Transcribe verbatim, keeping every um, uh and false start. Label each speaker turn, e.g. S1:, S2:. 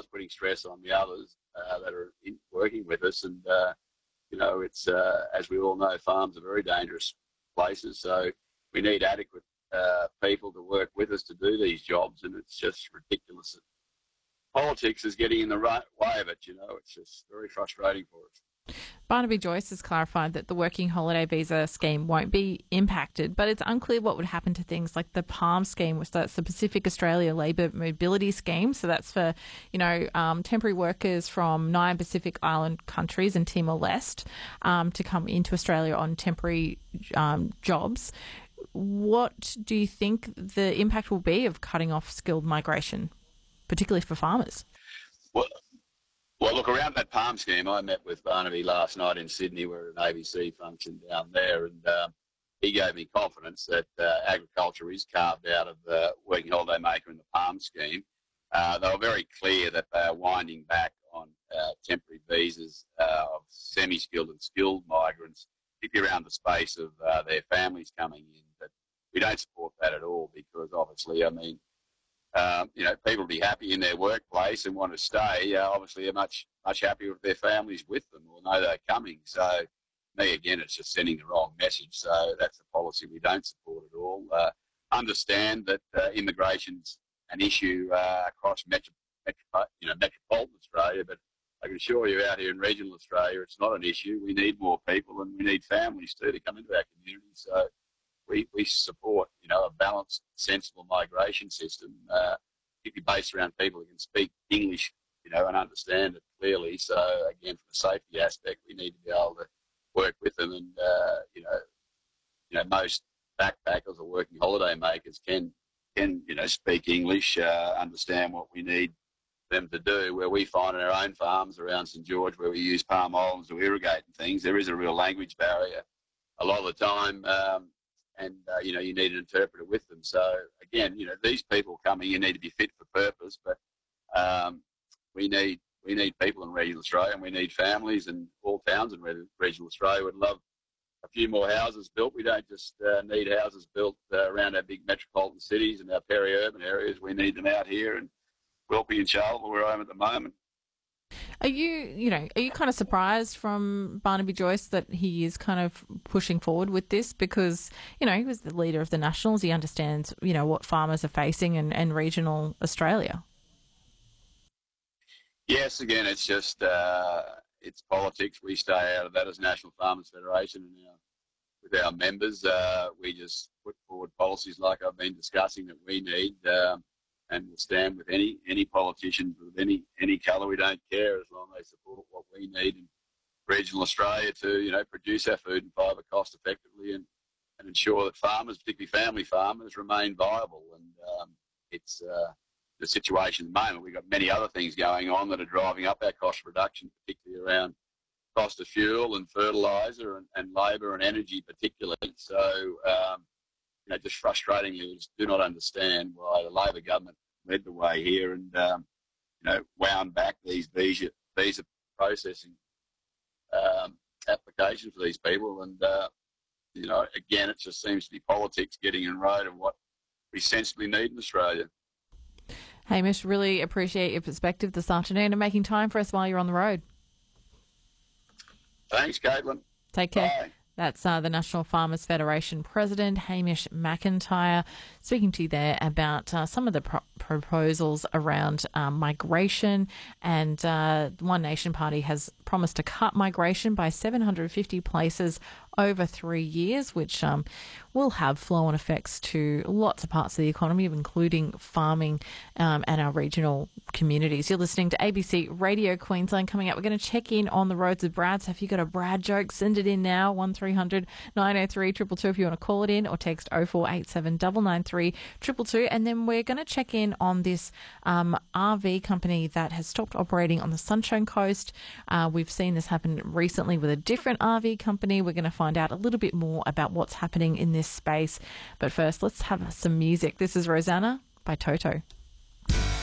S1: it's putting stress on the others uh, that are in, working with us. And, uh, you know, it's, uh, as we all know, farms are very dangerous places. So we need adequate uh, people to work with us to do these jobs. And it's just ridiculous that politics is getting in the right way of it. You know, it's just very frustrating for us.
S2: Barnaby Joyce has clarified that the working holiday visa scheme won't be impacted, but it's unclear what would happen to things like the PALM scheme, which that's the Pacific Australia Labour Mobility Scheme. So that's for, you know, um, temporary workers from nine Pacific Island countries and Timor-Leste um, to come into Australia on temporary um, jobs. What do you think the impact will be of cutting off skilled migration, particularly for farmers?
S1: Well, Well, look, around that PALM scheme, I met with Barnaby last night in Sydney. We're at an A B C function down there, and um, he gave me confidence that uh, agriculture is carved out of the working holiday maker in the PALM scheme. Uh, they were very clear that they are winding back on uh, temporary visas uh, of semi-skilled and skilled migrants, particularly around the space of uh, their families coming in. But we don't support that at all because, obviously, I mean, Um, you know, people will be happy in their workplace and want to stay. Uh, obviously, they're much, much happier with their families with them or know they're coming. So, me, again, it's just sending the wrong message. So that's a policy we don't support at all. Uh, understand that uh, immigration's an issue uh, across metro, metro, you know, metropolitan Australia, but I can assure you out here in regional Australia, it's not an issue. We need more people and we need families too to come into our community. So, We, we support, you know, a balanced, sensible migration system, uh, particularly based around people who can speak English, you know, and understand it clearly. So, again, from a safety aspect, we need to be able to work with them. And, uh, you know, you know, most backpackers or working holiday makers can, can you know, speak English, uh, understand what we need them to do. Where we find on our own farms around St George, where we use palm olives to irrigate and things, there is a real language barrier a lot of the time. Um, And, uh, you know, you need an interpreter with them. So, again, you know, these people coming in need to be fit for purpose, but um, we need we need people in regional Australia and we need families, and all towns in regional Australia would love a few more houses built. We don't just uh, need houses built uh, around our big metropolitan cities and our peri-urban areas. We need them out here in Wilpie and Charleville, where I am at the moment.
S2: Are you, you know, are you kind of surprised from Barnaby Joyce that he is kind of pushing forward with this? Because, you know, he was the leader of the Nationals. He understands, you know, what farmers are facing and, and regional Australia.
S1: Yes, again, it's just, uh, it's politics. We stay out of that as National Farmers Federation, and you know, with our members, uh, we just put forward policies like I've been discussing that we need. Um, And we'll stand with any any politicians with any any colour. We don't care as long as they support what we need in regional Australia to, you know, produce our food and fibre cost effectively and, and ensure that farmers, particularly family farmers, remain viable. And um, it's uh, the situation at the moment. We've got many other things going on that are driving up our cost of production, particularly around cost of fuel and fertiliser and, and labour and energy particularly. So, um, you know, just frustratingly, we just do not understand why the Labor government led the way here and, um, you know, wound back these visa, visa processing um, applications for these people. And, uh, you know, again, it just seems to be politics getting in the road of what we sensibly need in Australia.
S2: Hamish, really appreciate your perspective this afternoon and making time for us while you're on the road.
S1: Thanks, Caitlin.
S2: Take care.
S1: Bye.
S2: That's uh, the National Farmers Federation President, Hamish McIntyre, speaking to you there about uh, some of the pro- proposals around um, migration. And uh, the One Nation Party has promised to cut migration by seven hundred fifty places over three years, which um, will have flow-on effects to lots of parts of the economy, including farming um, and our regional communities. You're listening to A B C Radio Queensland. Coming up, we're going to check in on the roads with Brad. So if you've got a Brad joke, send it in now, one three hundred nine oh three two two two if you want to call it in, or text oh four eight seven nine nine three two two two. And then we're going to check in on this um, R V company that has stopped operating on the Sunshine Coast. Uh, we've seen this happen recently with a different R V company. We're going to find out a little bit more about what's happening in this space. But first, let's have some music. This is Rosanna by Toto.